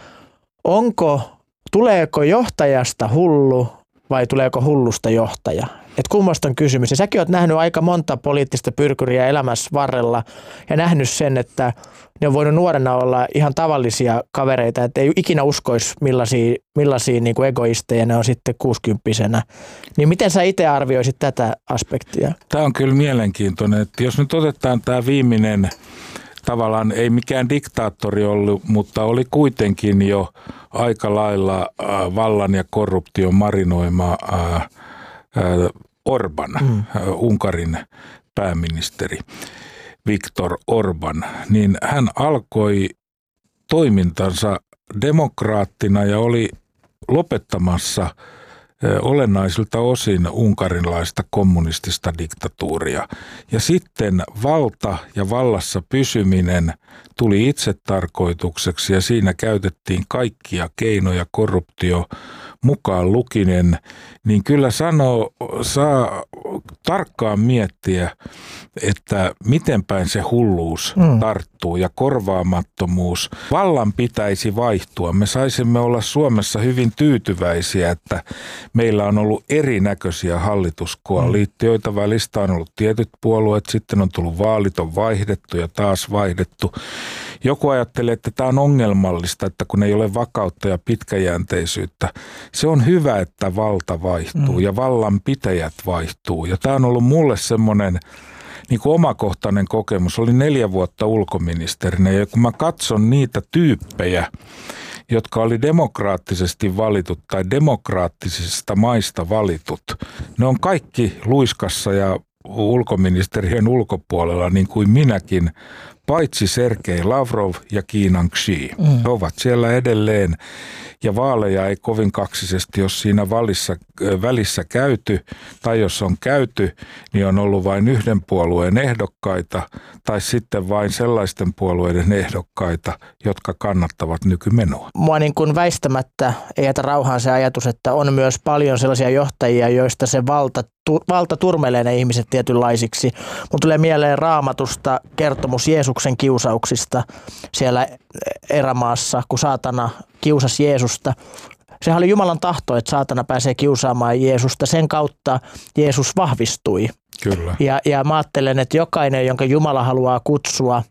tuleeko johtajasta hullu vai tuleeko hullusta johtaja? Että kummasta on kysymys. Ja säkin oot nähnyt aika monta poliittista pyrkyriä elämässä varrella ja nähnyt sen, että ne on voinut nuorena olla ihan tavallisia kavereita, että ei ikinä uskoisi millaisia niin kuin egoisteja ne on sitten 60-vuotiaana. Niin miten sä itse arvioisit tätä aspektia? Tämä on kyllä mielenkiintoinen, että jos nyt otetaan tämä viimeinen, tavallaan ei mikään diktaattori ollut, mutta oli kuitenkin jo aika lailla vallan ja korruption marinoima Orban, Unkarin pääministeri Viktor Orban, niin hän alkoi toimintansa demokraattina ja oli lopettamassa olennaisilta osin unkarinlaista kommunistista diktatuuria. Ja sitten valta ja vallassa pysyminen tuli itsetarkoitukseksi ja siinä käytettiin kaikkia keinoja, korruptio mukaan lukinen, niin kyllä saa tarkkaan miettiä, että miten päin se hulluus tarttuu ja korvaamattomuus. Vallan pitäisi vaihtua. Me saisimme olla Suomessa hyvin tyytyväisiä, että meillä on ollut erinäköisiä hallituskoalitioita. Välistä on ollut tietyt puolueet, sitten on tullut vaalit, on vaihdettu ja taas vaihdettu. Joku ajattelee, että tämä on ongelmallista, että kun ei ole vakautta ja pitkäjänteisyyttä. Se on hyvä, että valta vaihtuu ja vallanpitäjät vaihtuu. Ja tämä on ollut mulle semmoinen niin kuin omakohtainen kokemus. Olin 4 vuotta ulkoministerinä ja kun mä katson niitä tyyppejä, jotka oli demokraattisesti valitut tai demokraattisista maista valitut, ne on kaikki luiskassa ja ulkoministeriön ulkopuolella niin kuin minäkin, paitsi Sergei Lavrov ja Kiinan Xi. He ovat siellä edelleen ja vaaleja ei kovin kaksisesti, jos siinä välissä käyty tai jos on käyty, niin on ollut vain yhden puolueen ehdokkaita tai sitten vain sellaisten puolueiden ehdokkaita, jotka kannattavat nykymenoa. Mua niin kuin väistämättä ei jätä rauhaan se ajatus, että on myös paljon sellaisia johtajia, joista se valta turmelee ne ihmiset tietynlaisiksi. Mun tulee mieleen Raamatusta kertomus Jeesuksen kiusauksista siellä erämaassa, kun saatana kiusasi Jeesusta. Sehän oli Jumalan tahto, että saatana pääsee kiusaamaan Jeesusta. Sen kautta Jeesus vahvistui. Kyllä. Ja mä ajattelen, että jokainen, jonka Jumala haluaa kutsua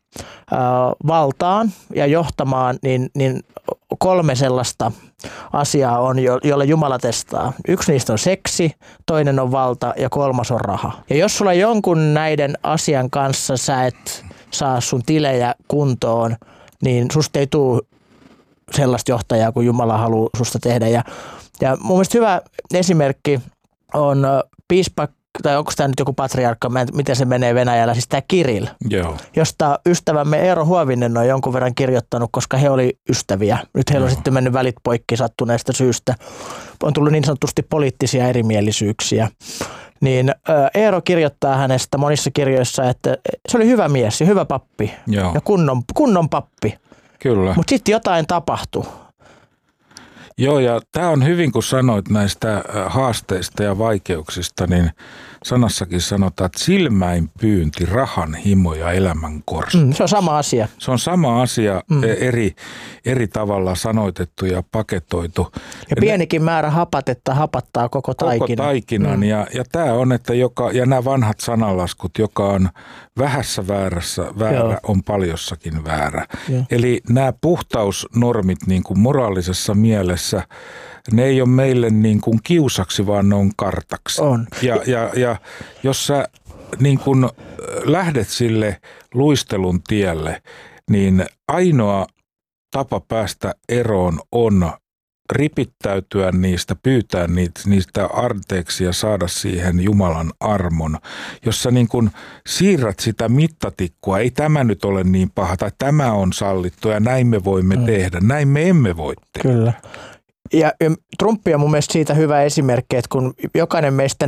valtaan ja johtamaan, niin 3 sellaista asiaa on, jolla Jumala testaa. 1 niistä on seksi, toinen on valta ja 3 on raha. Ja jos sulla jonkun näiden asian kanssa sä et saa sun tilejä kuntoon, niin susta ei tule sellaista johtajaa, kuin Jumala haluaa susta tehdä. Ja mun mielestä hyvä esimerkki on piispa, tai onko tämä nyt joku patriarkka, miten se menee Venäjällä, siis tämä Kirill, josta ystävämme Eero Huovinen on jonkun verran kirjoittanut, koska he oli ystäviä. Nyt heillä on sitten mennyt välit poikki sattuneesta syystä. On tullut niin sanotusti poliittisia erimielisyyksiä. Niin Eero kirjoittaa hänestä monissa kirjoissa, että se oli hyvä mies ja hyvä pappi ja kunnon pappi. Kyllä. Mutta sitten jotain tapahtui. Joo, ja tämä on hyvin, kun sanoit näistä haasteista ja vaikeuksista, niin sanassakin sanotaan, että silmäinpyynti, rahan himo ja elämän korsu. Se on sama asia. Se on sama asia, eri tavalla sanoitettu ja paketoitu. Ja pienikin määrä hapatetta hapattaa koko taikinan. Koko taikinan, ja tämä on, että ja nämä vanhat sananlaskut, joka on vähässä väärä, on paljossakin väärä. Joo. Eli nämä puhtausnormit niin kuin moraalisessa mielessä, ne ei ole meille niin kuin kiusaksi, vaan ne on kartaksi. On. Ja jos sä niin kuin lähdet sille luistelun tielle, niin ainoa tapa päästä eroon on ripittäytyä niistä, pyytää niistä anteeksi ja saada siihen Jumalan armon. Jos sä niin kun siirrät sitä mittatikkua, ei tämä nyt ole niin paha tai tämä on sallittu ja näin me voimme tehdä, näin me emme voi tehdä. Kyllä. Ja Trump on mun mielestä siitä hyvä esimerkki, että kun jokainen meistä